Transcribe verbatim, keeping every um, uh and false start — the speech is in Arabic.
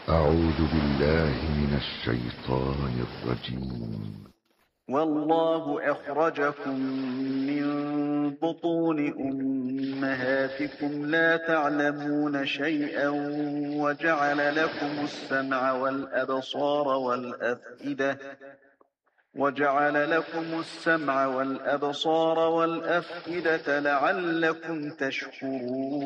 أعوذ بالله من الشيطان الرجيم. والله أخرجكم من بطون أمهاتكم لا تعلمون شيئا وجعل لكم السمع والأبصار والأفئدة وجعل لكم السمع والأبصار والأفئدة لعلكم تشكرون